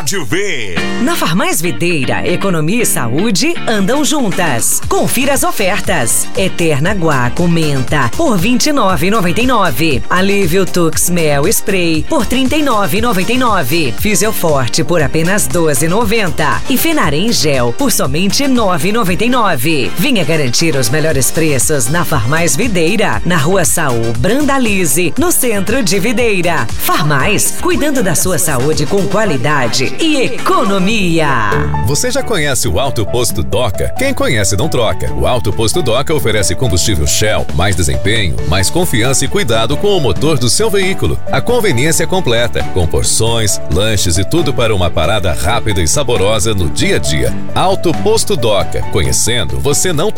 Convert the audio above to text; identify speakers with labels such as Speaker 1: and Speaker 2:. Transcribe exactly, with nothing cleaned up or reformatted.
Speaker 1: Pode ver.
Speaker 2: Na Farmais Videira, economia e saúde andam juntas. Confira as ofertas. Eterna Guaco Menta por vinte e nove reais e noventa e nove centavos. Alívio Tux Mel Spray por trinta e nove reais e noventa e nove centavos. Fisioforte por apenas doze reais e noventa centavos. E Fenarem Gel por somente nove reais e noventa e nove centavos. Venha garantir os melhores preços na Farmais Videira, na Rua Saul Brandalize, no centro de Videira. Farmais, cuidando da sua saúde com qualidade e economia.
Speaker 3: Você já conhece o Alto Posto Doca? Quem conhece não troca. O Alto Posto Doca oferece combustível Shell, mais desempenho, mais confiança e cuidado com o motor do seu veículo. A conveniência completa, com porções, lanches e tudo para uma parada rápida e saborosa no dia a dia. Alto Posto Doca. Conhecendo, você não